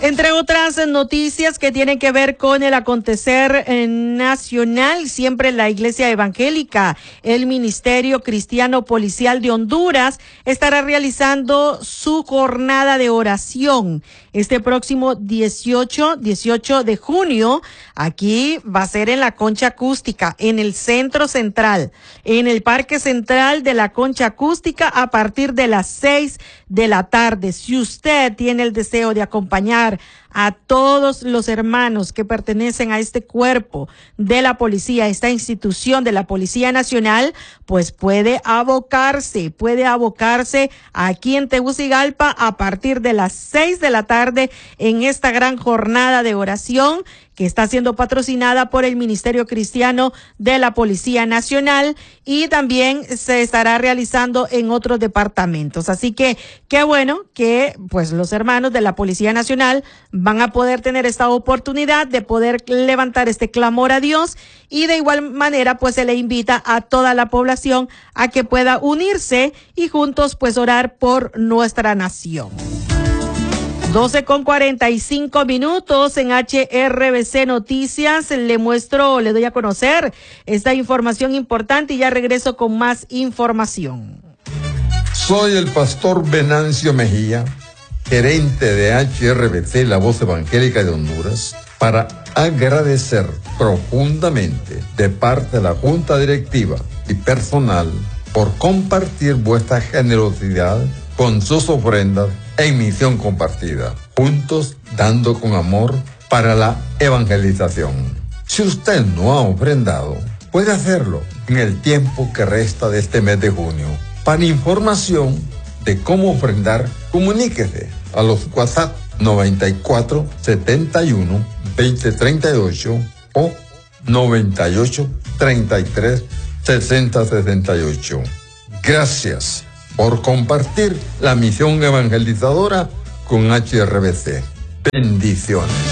Entre otras noticias que tienen que ver con el acontecer nacional, siempre la Iglesia Evangélica, el Ministerio Cristiano Policial de Honduras estará realizando su jornada de oración este próximo 18 de junio. Aquí va a ser en la Concha Acústica, en el Centro Central, en el Parque Central de la Concha Acústica a partir de las 6 de la tarde. Si usted tiene el deseo de acompañar a todos los hermanos que pertenecen a este cuerpo de la policía, esta institución de la Policía Nacional, pues puede abocarse aquí en Tegucigalpa a partir de las 6 de la tarde en esta gran jornada de oración que está siendo patrocinada por el Ministerio Cristiano de la Policía Nacional y también se estará realizando en otros departamentos. Así que qué bueno que pues los hermanos de la Policía Nacional van a poder tener esta oportunidad de poder levantar este clamor a Dios y de igual manera pues se le invita a toda la población a que pueda unirse y juntos pues orar por nuestra nación. 12:45 en HRBC Noticias. Le doy a conocer esta información importante y ya regreso con más información. Soy el pastor Venancio Mejía, gerente de HRBC, la Voz Evangélica de Honduras, para agradecer profundamente de parte de la Junta Directiva y personal por compartir vuestra generosidad con sus ofrendas en misión compartida, juntos dando con amor para la evangelización. Si usted no ha ofrendado, puede hacerlo en el tiempo que resta de este mes de junio. Para información de cómo ofrendar, comuníquese a los WhatsApp 94 71 20 38 o 98 33 60 68. Gracias por compartir la misión evangelizadora con HRBC. Bendiciones.